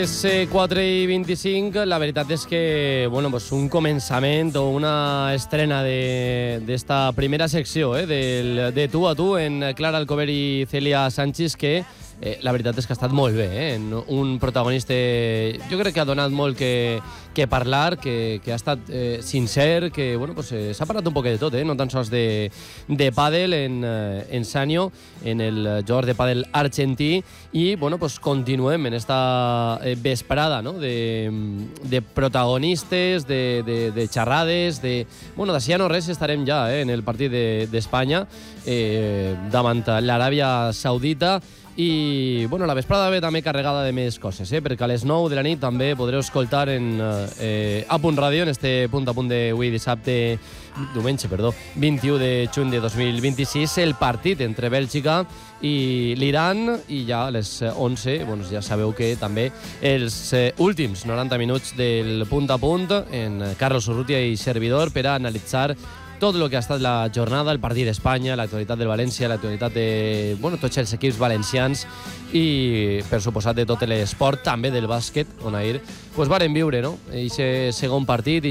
És 4:25, la veritat és que pues un començament o una estrena d'esta primera secció de tu a tu en Clara Alcover i Celia Sánchez, que la veritat és que ha estat molt bé. Un protagonista, jo crec que ha donat molt que parlar, que ha estat sincer, que s'ha parlat un poc de tot, no tan sols de pàdel en Sanyo, en el jugador de pàdel argentí, i continuem en esta vesprada, no? de protagonistes, de xerrades, d'ací ja no res estarem ja en el partit d'Espanya davant l'Aràbia Saudita. I la vesprada ve també carregada de més coses, perquè a les 9 de la nit també podreu escoltar a Punt Ràdio, en este punt a punt d'avui diumenge 21 de juny de 2026, el partit entre Bèlgica i l'Iran, i ja a les 11 ja sabeu que també els últims 90 minuts del punt a punt en Carlos Urrutia i servidor per a analitzar tot el que ha estat la jornada, el partit d'Espanya, l'actualitat del València, l'actualitat de tots els equips valencians i, per suposat, de tot l'esport, també del bàsquet, on ahir varen viure aquest segon partit,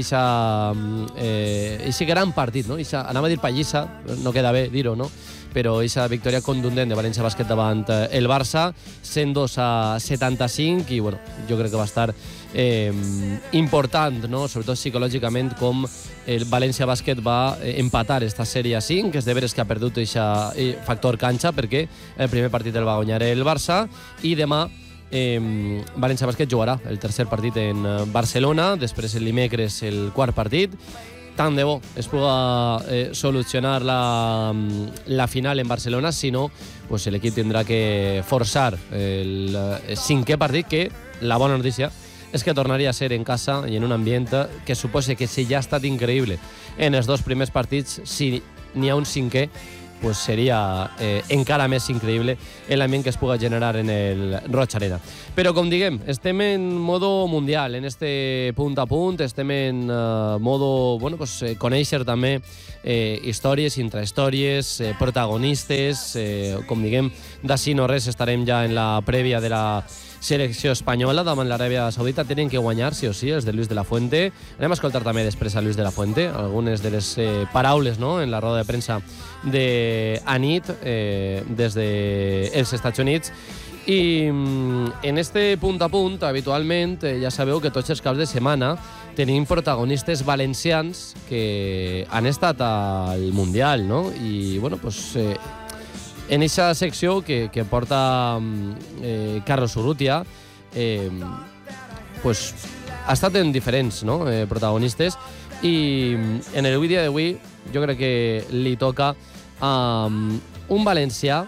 aquest gran partit, anava a dir pallissa, no queda bé dir-ho, però aquesta victòria contundent de València Bàsquet davant el Barça, 102-75, i jo crec que va estar important, sobretot psicològicament, com el València Bàsquet va empatar esta sèrie a 5, que és de veres que ha perdut aquest factor canxa, perquè el primer partit el va guanyar el Barça, i demà València Bàsquet jugarà el tercer partit en Barcelona, després el dimecres el quart partit. Tant de bo es puga solucionar la final en Barcelona, si no, l'equip tindrà que forçar el cinquè partit, que la bona notícia és que tornaria a ser en casa i en un ambient que suposa que si ja ha estat increïble en els dos primers partits, si n'hi ha un cinquè, seria encara més increïble l'ambient que es pugui generar en el Roig Arena. Però, com diguem, estem en modo mundial, en este punt a punt, estem en modo conèixer també històries, intrahistòries, protagonistes, com diguem, d'ací no res estarem ja en la prèvia de la selecció espanyola davant l'Aràbia Saudita. Tenen que guanyar, sí o sí, els de Luis de la Fuente. Anem a escoltar també després a Luis de la Fuente algunes de les paraules en la roda de premsa d'anit des dels Estats Units. I en este punt a punt, habitualment, ja sabeu que tots els caps de setmana tenim protagonistes valencians que han estat al Mundial, i en aquesta secció que porta Carlos Urrutia ha estat en diferents protagonistes, i en el dia d'avui jo crec que li toca a un valencià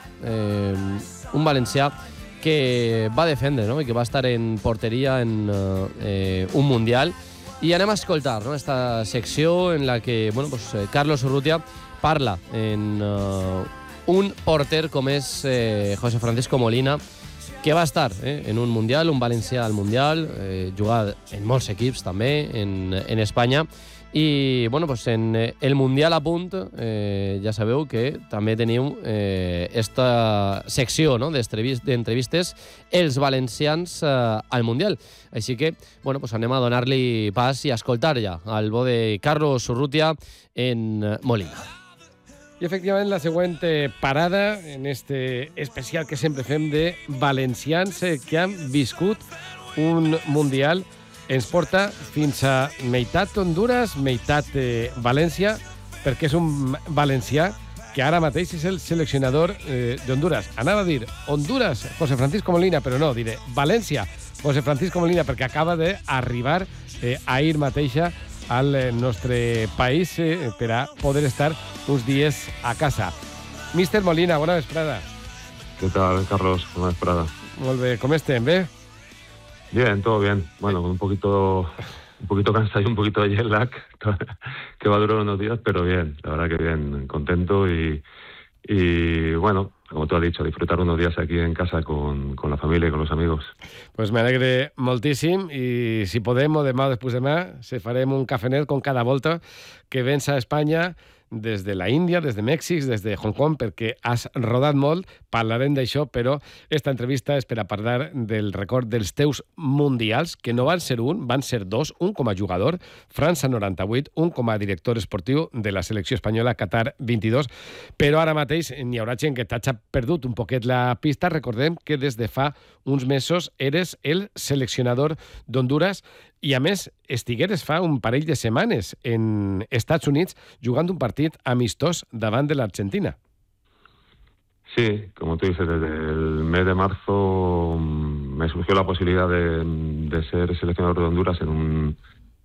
que va defendre i que va estar en porteria en un Mundial, i anem a escoltar esta secció en la que Carlos Urrutia parla en un porter com és José Francisco Molina, que va estar en un Mundial, un valencià al Mundial, jugat en molts equips també en Espanya, i en el Mundial a punt ja sabeu que també teniu esta secció d'entrevistes els valencians al Mundial. Així que anem a donar-li pas i a escoltar ja el bo de Carlos Urrutia en Molina. I, efectivament, la següent parada en este especial que sempre fem de valencians que han viscut un Mundial ens porta fins a meitat Honduras, meitat València, perquè és un valencià que ara mateix és el seleccionador d'Honduras. Anava a dir Honduras, José Francisco Molina, però no, diré València, José Francisco Molina, perquè acaba d'arribar ahir mateixa al nostre país per a poder estar uns dies a casa. Míster Molina, bona vesprada. ¿Qué tal, Carlos? Buena vesprada. Molt bé, com estem, bé? Bien, todo bien. Bueno, con un poquito cansado y un poquito de jet lag, que va a durar unos días, pero bien, la verdad que bien, contento y bueno, como tú has dicho, disfrutar unos días aquí en casa con la familia y con los amigos. Pues me alegre moltíssim, i si podem, o demà o després demà, se farem un cafenet com cada volta que vens a Espanya des de la Índia, des de Mèxic, des de Hong Kong, perquè has rodat molt, parlarem d'això, però esta entrevista és per a parlar del record dels teus mundials, que no van ser un, van ser dos, un com a jugador, França 98, un com a director esportiu de la selecció espanyola Qatar 22, però ara mateix n'hi haurà gent que t'ha perdut un poquet la pista. Recordem que des de fa uns mesos eres el seleccionador d'Honduras i, a més, estigueres fa un parell de setmanes en Estats Units jugant un partit amistós davant de l'Argentina. Sí, como tú dices, desde el mes de marzo me surgió la posibilidad de ser seleccionador de Honduras en un,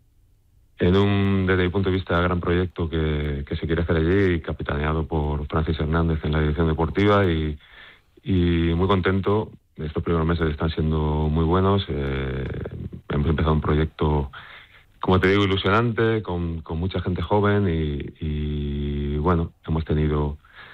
desde mi punto de vista, gran proyecto que se quiere hacer allí, capitaneado por Francis Hernández en la dirección deportiva y muy contento. Estos primeros meses están siendo muy buenos. Hemos empezado un proyecto, como te digo, ilusionante, con mucha gente joven y bueno, hemos tenido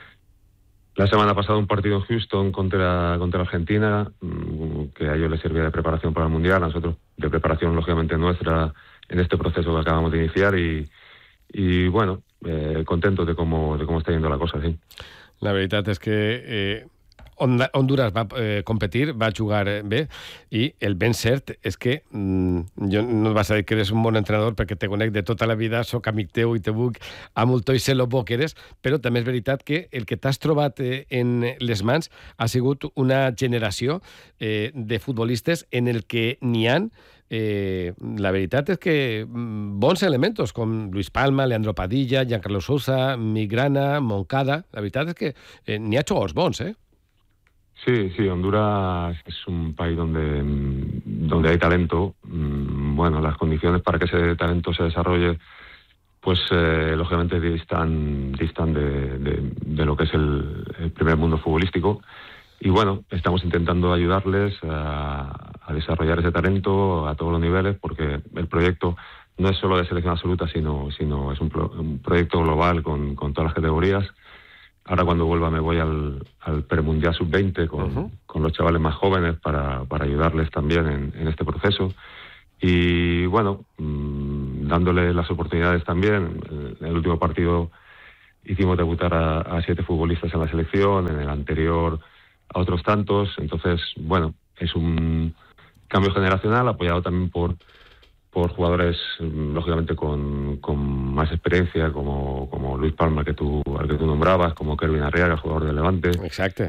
la semana pasada un partido en Houston contra Argentina, que a ellos les servía de preparación para el Mundial, a nosotros de preparación, lógicamente, nuestra en este proceso que acabamos de iniciar y bueno, contentos de cómo está yendo la cosa, sí. La veritat és que Honduras va competir, va jugar bé, i el ben cert és que jo no et vas a dir que eres un bon entrenador perquè te conec de tota la vida, soc amic teu i te vull a moltó i sé lo bo que eres, però també és veritat que el que t'has trobat en les mans ha sigut una generació de futbolistes en el que n'hi han la veritat és que bons elementos com Luis Palma, Leandro Padilla, Giancarlo Sousa, Migrana, Moncada. La veritat és que n'hi ha jugadors bons, Sí, Honduras es un país donde hay talento. Bueno, las condiciones para que ese talento se desarrolle, pues lógicamente distan de lo que es el primer mundo futbolístico. Y bueno, estamos intentando ayudarles a desarrollar ese talento a todos los niveles, porque el proyecto no es solo de selección absoluta, sino es un proyecto global con todas las categorías. Ahora cuando vuelva me voy al Premundial Sub-20 con los chavales más jóvenes para ayudarles también en este proceso. Y bueno, dándoles las oportunidades también. En el último partido hicimos debutar a 7 futbolistas en la selección, en el anterior a otros tantos. Entonces, bueno, es un cambio generacional apoyado también por jugadores, lógicamente, con más experiencia, como Luis Palma, al que tú nombrabas, como Kervin Arriaga, jugador del Levante. Exacto.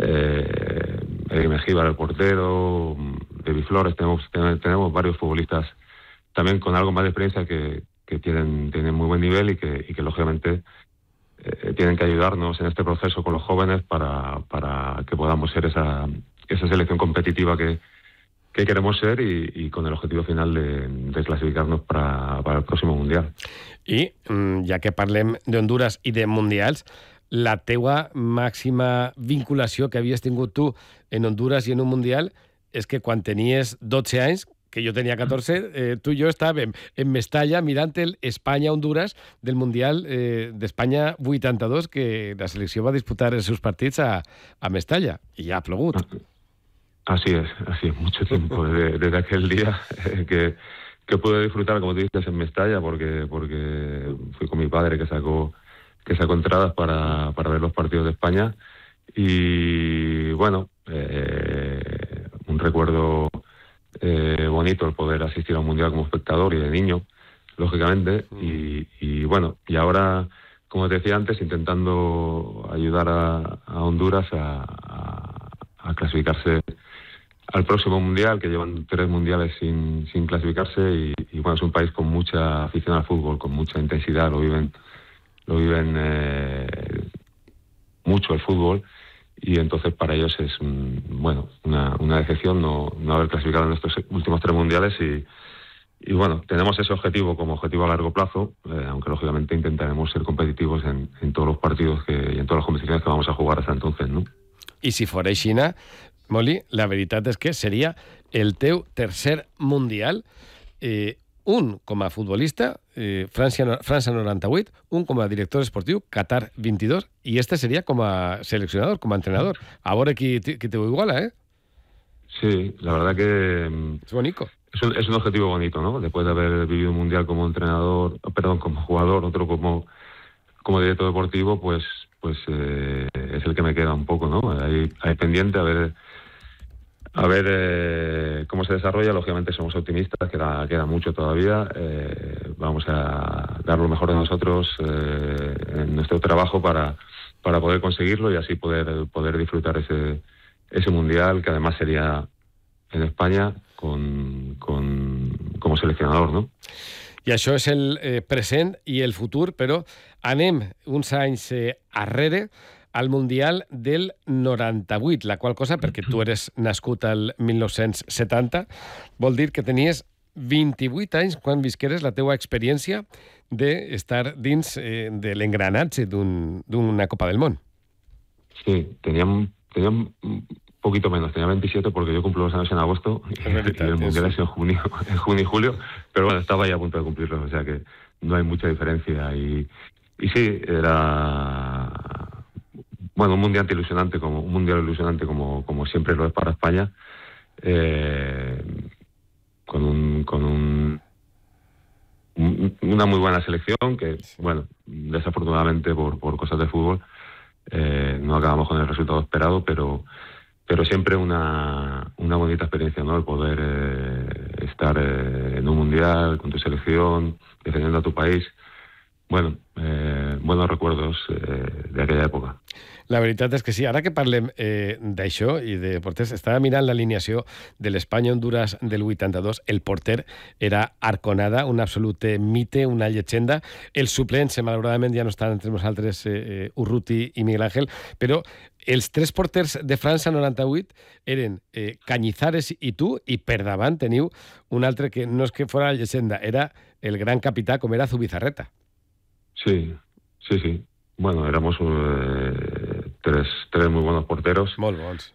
Eric Mengíbar, el portero, David Flores. Tenemos varios futbolistas también con algo más de experiencia que tienen muy buen nivel y que lógicamente, tienen que ayudarnos en este proceso con los jóvenes para que podamos ser esa selección competitiva que queremos ser y con el objetivo final de clasificarnos para el próximo Mundial. I, ja que parlem d'Honduras i de Mundials, la teua màxima vinculació que havies tingut tu en Honduras i en un Mundial és que quan tenies 12 anys, que jo tenia 14, tu i jo estàvem en Mestalla mirant el Espanya-Honduras del Mundial d'Espanya 82, que la selecció va disputar els seus partits a Mestalla, i ja ha plogut. Así es, mucho tiempo desde aquel día que pude disfrutar, como te dices, en Mestalla, porque fui con mi padre que sacó entradas para ver los partidos de España y bueno, un recuerdo bonito el poder asistir a un mundial como espectador y de niño, lógicamente, y bueno, y ahora, como te decía antes, intentando ayudar a Honduras a clasificarse al próximo mundial, que llevan 3 mundiales sin clasificarse y bueno, es un país con mucha afición al fútbol, con mucha intensidad, lo viven mucho el fútbol y entonces para ellos es una decepción no haber clasificado en estos últimos 3 mundiales y bueno, tenemos ese objetivo como objetivo a largo plazo, aunque lógicamente intentaremos ser competitivos en todos los partidos y en todas las competiciones que vamos a jugar hasta entonces, ¿no? I si fora Xina, Moli, la veritat és que seria el teu tercer Mundial, un com a futbolista, França 98, un com a director esportiu, Qatar 22, i este seria com a seleccionador, com a entrenador. A veure qui te ho iguala, Sí, la verdad que es bonito. Es un objetivo bonito, ¿no? Después de haber vivido un Mundial como entrenador, como jugador, otro como como director deportivo, pues es el que me queda un poco, ¿no? Hay pendiente a ver cómo se desarrolla. Lógicamente somos optimistas, queda mucho todavía. Vamos a dar lo mejor de nosotros en nuestro trabajo para poder conseguirlo y así poder disfrutar ese mundial, que además sería en España como seleccionador, ¿no? I això és el present i el futur, però anem uns anys arrere al Mundial del 98, la qual cosa, perquè tu eres nascut al 1970, vol dir que tenies 28 anys quan visqueres la teua experiència d'estar dins de l'engranatge d'una Copa del Món. Sí, tenía un poquito menos, tenía 27 porque yo cumplo los años en agosto y el Mundial es en junio y julio, pero bueno, estaba ya a punto de cumplirlos, o sea que no hay mucha diferencia y sí, era un mundial ilusionante como siempre lo es para España, con una muy buena selección que, bueno, desafortunadamente por cosas de fútbol no acabamos con el resultado esperado, pero siempre una bonita experiencia, ¿no? El poder estar en un mundial con tu selección, defendiendo a tu país. Bueno, buenos recuerdos de aquella època. La veritat és que sí. Ara que parlem d'això i de porters, estava mirant l'alineació de l'Espanya-Hondures del 82. El porter era Arconada, un absolut mite, una llegenda. Els suplents, malauradament, ja no estan entre nosaltres Urruti i Miguel Ángel, però els tres porters de França 98 eren Cañizares i tu, i per davant teniu un altre que no és que fora la llegenda, era el gran capità, com era Zubizarreta. Sí. Bueno, éramos tres muy buenos porteros. Molt bons.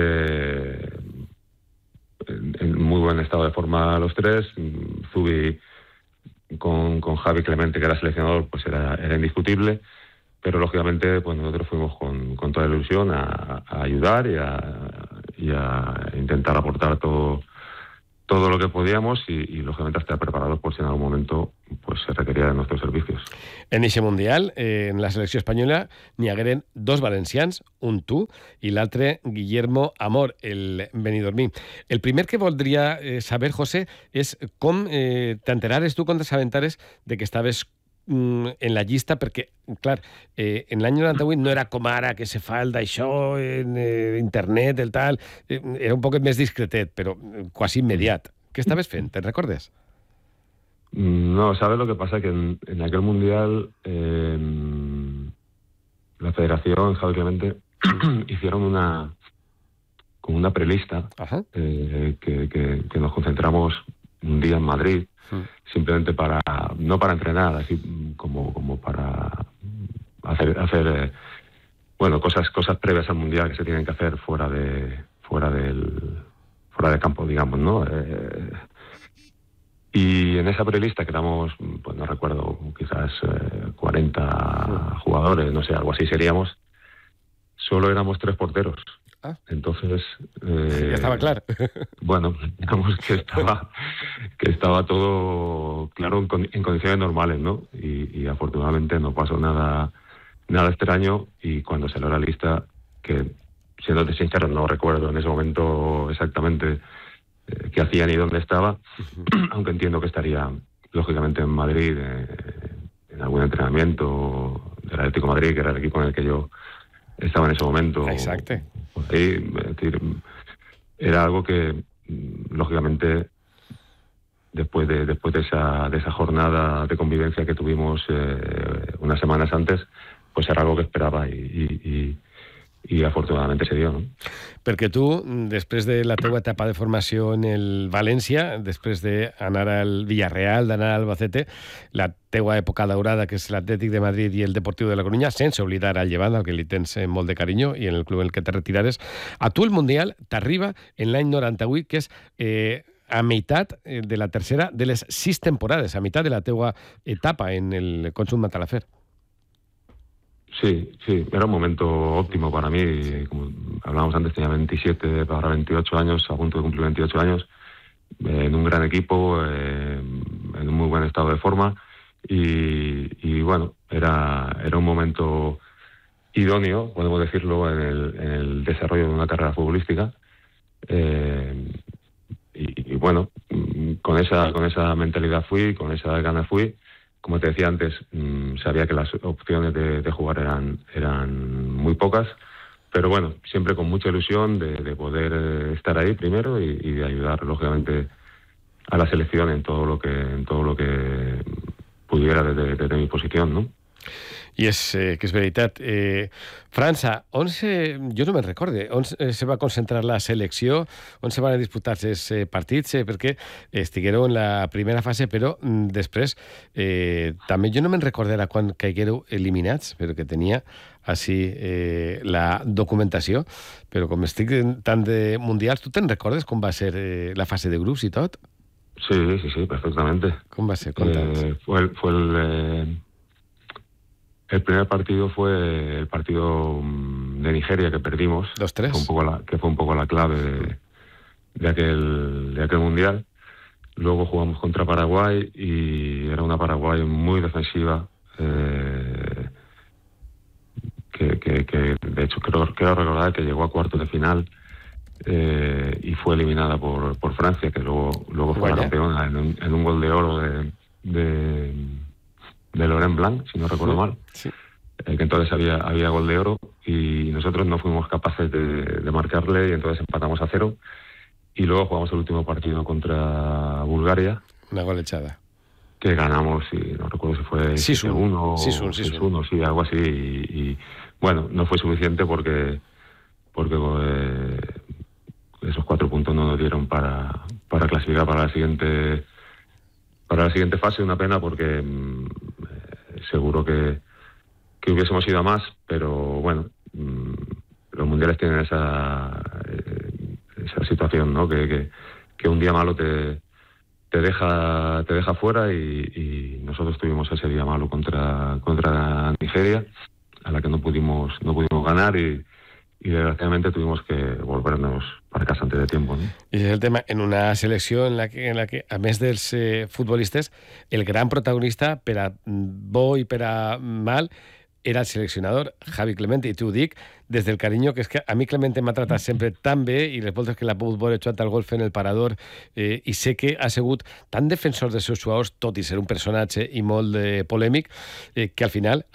En muy buen estado de forma los tres. Zubi con Javi Clemente, que era seleccionador, pues era indiscutible. Pero lógicamente pues nosotros fuimos con toda la ilusión a ayudar y a intentar aportar todo lo que podíamos y lógicamente estar preparados por si en algún momento pues se requería de nuestros servicios. En aquest Mundial, en la selecció espanyola, n'hi hagueren dos valencians, un tu i l'altre Guillermo Amor, el benidormí. El primer que voldria saber, José, és com t'enterares tu, com t'assabentares de que estaves en la llista, perquè, clar, en l'any 98 no era com ara que se fa el d'això en internet, el tal, era un poc més discretet, però quasi immediat. Què estaves fent? Te'n recordes? No, ¿sabes lo que pasa? Que en aquel mundial la federación, Javi Clemente, hicieron como una prelista que nos concentramos un día en Madrid, simplemente no para entrenar, así como para hacer cosas previas al mundial que se tienen que hacer fuera de campo, digamos, ¿no? Y en esa prelista que éramos, pues no recuerdo, quizás 40 jugadores, no sé, algo así seríamos, solo éramos 3 porteros. Entonces ya estaba claro. Bueno, digamos que estaba todo claro en condiciones normales, ¿no? Y afortunadamente no pasó nada extraño, y cuando salió la lista, que siendo sincero no recuerdo en ese momento exactamente qué hacían y dónde estaba, aunque entiendo que estaría lógicamente en Madrid en algún entrenamiento del Atlético de Madrid, que era el equipo en el que yo estaba en ese momento. Exacto. Ahí, es decir, era algo que lógicamente después de esa jornada de convivencia que tuvimos unas semanas antes, pues era algo que esperaba y afortunadamente se dio, ¿no? Perquè tu, després de la teua etapa de formació en el València, després d'anar al Villarreal, d'anar al Albacete, la teua època daurada, que és l'Atlètic de Madrid i el Deportiu de la Coruña, sense oblidar al Llevant, al que li tens molt de carinyo, i en el club en el que te retirares, a tu el Mundial t'arriba en l'any 98, que és a meitat de la tercera de les 6 temporades, a meitat de la teua etapa en el Consum Matalafer. Sí, era un momento óptimo para mí. Como hablábamos antes, tenía 27 para 28 años, a punto de cumplir 28 años, en un gran equipo, en un muy buen estado de forma. Y bueno, era un momento idóneo, podemos decirlo, en el desarrollo de una carrera futbolística. Y bueno, con esa mentalidad fui, con esas ganas fui. Como te decía antes, sabía que las opciones de jugar eran muy pocas, pero bueno, siempre con mucha ilusión de poder estar ahí primero y de ayudar, lógicamente, a la selección en todo lo que pudiera desde mi posición, ¿no? I que és veritat. França, jo no me'n recorde, on se va concentrar la selecció, on se van disputar els partits, perquè estiguéreu en la primera fase, però després també jo no me'n recordera quan caiguéreu eliminats, però que tenia així la documentació, però com estic tant de mundials, tu te'n recordes com va ser la fase de grups i tot? Sí, perfectamente. Com va ser? Conta'ns. El primer partido fue el partido de Nigeria que perdimos. 2-3. Que fue un poco la clave de aquel mundial. Luego jugamos contra Paraguay y era una Paraguay muy defensiva. Que de hecho quiero recordar que llegó a cuartos de final y fue eliminada por Francia, que luego fue la campeona en un gol de oro de Laurent Blanc, si no recuerdo mal, sí. Que entonces había gol de oro y nosotros no fuimos capaces de marcarle y entonces empatamos a 0 y luego jugamos el último partido contra Bulgaria. Una golechada. Que ganamos, y no recuerdo si fue 6-1 o 6-1, sí, algo así. Y bueno, no fue suficiente porque esos 4 puntos no nos dieron para clasificar para la siguiente fase. Una pena porque seguro que hubiésemos ido a más, pero bueno, los mundiales tienen esa situación, ¿no? Que un día malo te deja fuera y nosotros tuvimos ese día malo contra Nigeria, a la que no pudimos ganar y desgraciadamente tuvimos que volvernos para casa antes de tiempo, ¿no? I és el tema, en una selecció en la que a més dels futbolistes, el gran protagonista, per a bo i per a mal, era el seleccionador, Javi Clemente, i t'ho dic des del carinyo, que és que a mi Clemente m'ha tratat sempre tan bé i les voltes que l'ha pogut veure jugant al golf en el Parador i sé que ha sigut tan defensor dels seus jugadors, tot i ser un personatge i molt polèmic, que al final